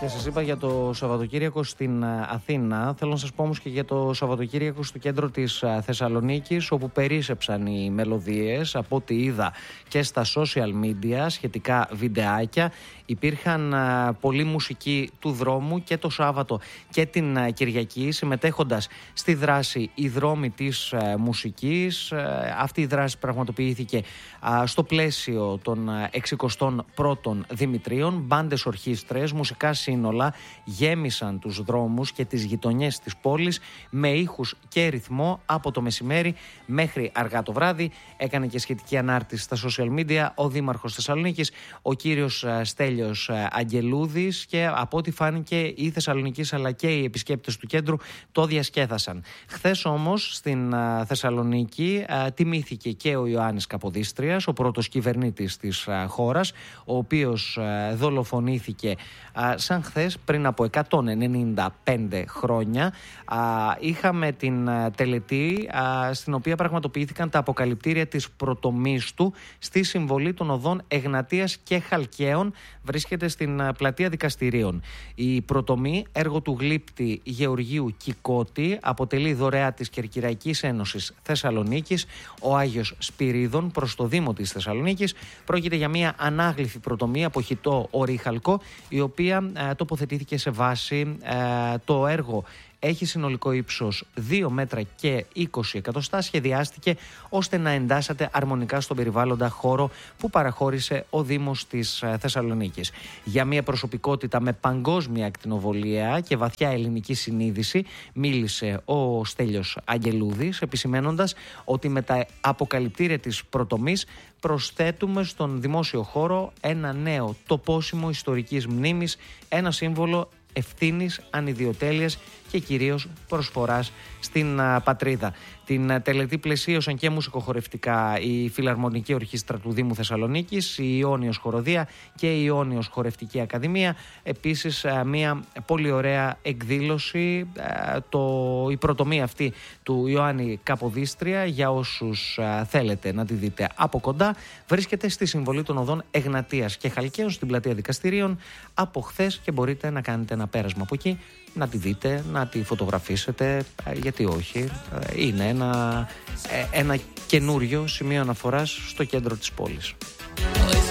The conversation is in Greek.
Και σας είπα για το Σαββατοκύριακο στην Αθήνα. Θέλω να σας πω όμως και για το Σαββατοκύριακο στο κέντρο της Θεσσαλονίκης, όπου περίσσεψαν οι μελωδίες από ό,τι είδα και στα social media, σχετικά βιντεάκια. Υπήρχαν πολλή μουσική του δρόμου και το Σάββατο και την Κυριακή, συμμετέχοντας στη δράση «Οι δρόμοι της μουσικής». Αυτή η δράση πραγματοποιήθηκε στο πλαίσιο των 61ων Δημητρίων. Μπάντες, ορχήστρες, μουσικά σύνολα γέμισαν τους δρόμους και τις γειτονιές της πόλης με ήχους και ρυθμό από το μεσημέρι μέχρι αργά το βράδυ. Έκανε και σχετική ανάρτηση στα social media ο Δήμαρχος Θεσσαλονίκης, ο κύριος Στέλιος Αγγελούδης, και από ό,τι φάνηκε οι Θεσσαλονικείς αλλά και οι επισκέπτες του κέντρου το διασκέδασαν. Χθες όμως στην Θεσσαλονίκη τιμήθηκε και ο Ιωάννης Καποδίστριας, ο πρώτος κυβερνήτης της χώρας, ο οποίος δολοφονήθηκε σαν χθες πριν από 195 χρόνια. Είχαμε την τελετή στην οποία πραγματοποιήθηκαν τα αποκαλυπτήρια της πρωτομής του στη συμβολή των οδών Εγνατίας και Χαλκαίων. Βρίσκεται στην πλατεία Δικαστηρίων. Η πρωτομή, έργο του γλύπτη Γεωργίου Κικώτη, αποτελεί δωρεά της Κερκυραϊκής Ένωσης Θεσσαλονίκης, ο Άγιος Σπυρίδων, προς το Δήμο της Θεσσαλονίκης. Πρόκειται για μια ανάγλυφη πρωτομή από χιτό ορίχαλκο, η οποία τοποθετήθηκε σε βάση. Το έργο έχει συνολικό ύψος 2 μέτρα και 20 εκατοστά. Σχεδιάστηκε ώστε να εντάσσεται αρμονικά στον περιβάλλοντα χώρο που παραχώρησε ο Δήμος της Θεσσαλονίκης. Για μια προσωπικότητα με παγκόσμια ακτινοβολία και βαθιά ελληνική συνείδηση μίλησε ο Στέλιος Αγγελούδης, επισημένοντας ότι με τα αποκαλυπτήρια της πρωτομής προσθέτουμε στον δημόσιο χώρο ένα νέο τοπόσιμο ιστορικής μνήμης, ένα σύμβολο ευθύνης, ανιδιοτέλειας και κυρίως προσφοράς στην πατρίδα. Την τελετή πλαισίωσαν και μουσικοχορευτικά η Φιλαρμονική Ορχήστρα του Δήμου Θεσσαλονίκης, η Ιόνιος Χοροδία και η Ιόνιος Χορευτική Ακαδημία. Επίσης μια πολύ ωραία εκδήλωση, η πρωτομή αυτή του Ιωάννη Καποδίστρια, για όσους θέλετε να τη δείτε από κοντά, βρίσκεται στη συμβολή των οδών Εγνατίας και Χαλκαίων στην πλατεία Δικαστηρίων από χθες και μπορείτε να κάνετε ένα πέρασμα από εκεί, να τη δείτε, να τη φωτογραφίσετε, γιατί όχι. Είναι ένα καινούριο σημείο αναφοράς στο κέντρο της πόλης.